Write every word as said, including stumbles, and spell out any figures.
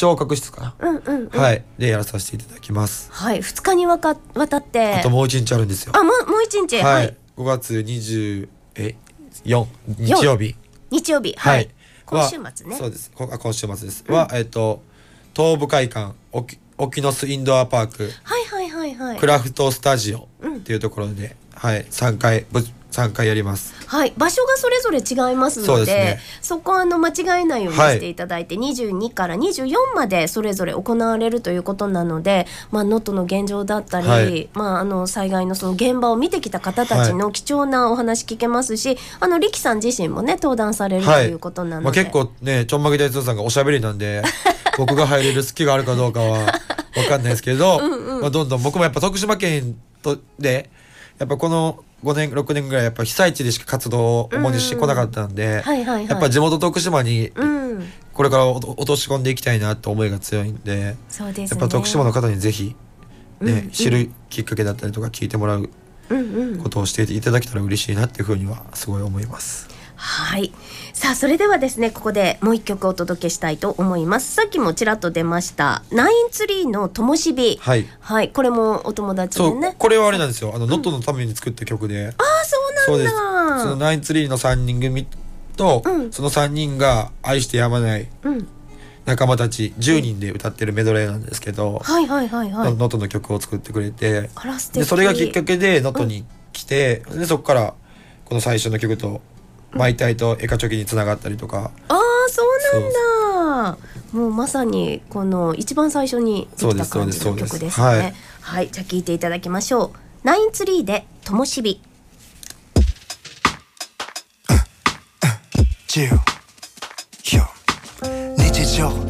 聴覚室かな、 うんうんうん、 はいでやらさせていただきます。 はい、ふつかにわかわたってあともう一日あるんですよ。 あもうもう一日、 はい、 はい、 ごがつにじゅうよっか日曜日日曜日、はい、はい、今週末ね。 そうです。あ今週末です、うん、はえっ、ー、と東武会館沖沖ノスインドアパーク、 はいはいはいはい、 クラフトスタジオっていうところで、うん、はいさんかいさんかいやります。 はい、場所がそれぞれ違いますので、 そうですね、そこはあの間違えないようにしていただいて、はい、にじゅうにからにじゅうよんまでそれぞれ行われるということなので、まあ、能登の現状だったり、はい、まあ、あの災害のその現場を見てきた方たちの貴重なお話聞けますし、はい、あの力さん自身もね登壇されるということなので、 はい、まあ、結構ねちょんまげ大蔵さんがおしゃべりなんで僕が入れる隙があるかどうかは分かんないですけどうん、うん、まあ、どんどん僕もやっぱ徳島県とでやっぱこのごねんろくねんぐらいやっぱ被災地でしか活動を主にしてこなかったんで、やっぱ地元徳島にこれから落とし込んでいきたいなって思いが強いんで、そうですね、やっぱ徳島の方にぜひ、ね、うんうん、知るきっかけだったりとか聞いてもらうことをしていただけたら嬉しいなっていうふうにはすごい思います。 はい、さあそれではですねここでもう一曲お届けしたいと思います。さっきもちらっと出ましたナインツリーのともしび、はい、はい、これもお友達でね、 そうこれはあれなんですよ、あの能登のために作った曲で、うん、ああそうなんだ。 そうです。そのナインツリーのさんにん組と、うん、そのさんにんが愛してやまない仲間たちじゅうにんで歌ってるメドレーなんですけど、はいはいはいはい、能登の曲を作ってくれて、あら素敵。でそれがきっかけで能登に来て、うん、でそこからこの最初の曲とマイタイとエカチョキにつながったりとか、 ああそうなんだ。もうまさにこの一番最初にできた感じの曲ですね。はい、はい、じゃあ聴いていただきましょう。ナインツリーでともしび。 日常